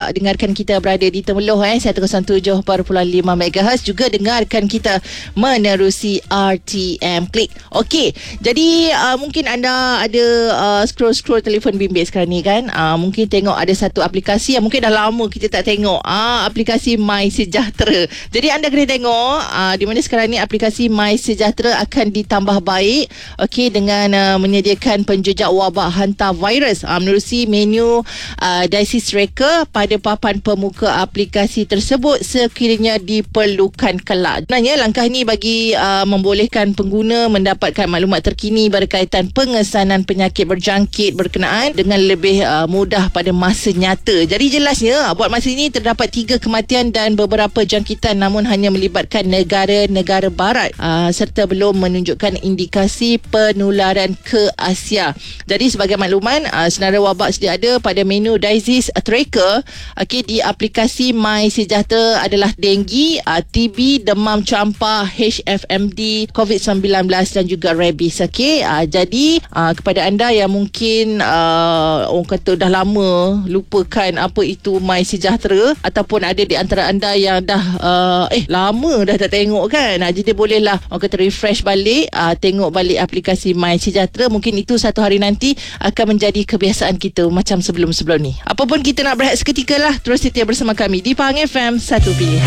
dengarkan kita berada di Temeloh 107.5 MHz, juga dengarkan kita menerusi RTM Klik. Okey, jadi mungkin anda ada scroll telefon bimbit sekarang ni kan, mungkin tengok ada satu aplikasi yang mungkin dah lama kita tak tengok, aplikasi My Sejahtera. Jadi anda kena tengok di mana sekarang ni aplikasi My Sejahtera akan ditambah baik, okey, dengan menyediakan penjejak wabak hantavirus menerusi menu disease tracker pada papan pemuka aplikasi tersebut sekiranya diperlukan kelak. Sebenarnya langkah ini bagi membolehkan pengguna mendapatkan maklumat terkini berkaitan pengesanan penyakit berjangkit berkenaan dengan lebih mudah pada masa nyata. Jadi jelasnya buat masa ini terdapat 3 kematian dan beberapa jangkitan, namun hanya melibatkan negara-negara barat serta belum menunjukkan indikasi penularan ke Asia. Jadi sebagai makluman, senarai wabak sedia ada pada menu disease tracker, okey, di aplikasi My Sejahtera adalah denggi, TB, demam campak, HFMD, COVID-19 dan juga rabies. Okey, jadi kepada anda yang mungkin orang kata dah lama lupakan apa itu My Sejahtera, ataupun ada di antara anda yang dah lama dah tak tengok kan, jadi bolehlah orang kata refresh balik, tengok balik aplikasi My Sejahtera. Mungkin itu satu hari nanti akan menjadi kebiasaan kita macam sebelum-sebelum ni. Apapun kita nak berehat seketika lah, terus setia bersama kami di Pahang FM, satu pilihan.